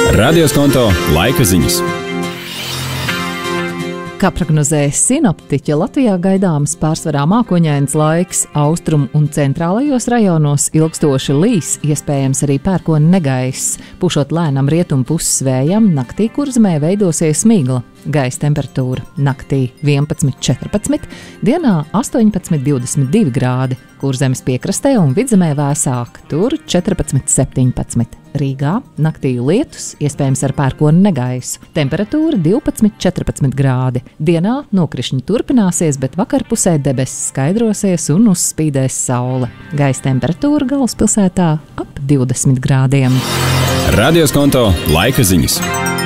Radioskonto laika ziņas. Kā prognozēja sinoptiķi, Latvijā gaidāms pārsvarā mākoņains laiks, austrumu un centrālajos rajonos ilgstoši līs, iespējams arī pērkona negaiss. Pušot lēnam rietumu puses vējam, naktī Kurzemē veidosies migla. Gaisa temperatūra naktī 11–14, dienā 18–22 grādi. Kurzemes piekrastē un Vidzemē vēsāk, tur 14–17. Rīgā naktī lietus, iespējams ar pērkona negaisu. Temperatūra 12–14 grādi. Dienā nokrišņi turpināsies, bet vakarpusē debesis skaidrosies un uzspīdēs saule. Gaisa temperatūra galvaspilsētā ap 20 grādiem. Radioskonto laika ziņas.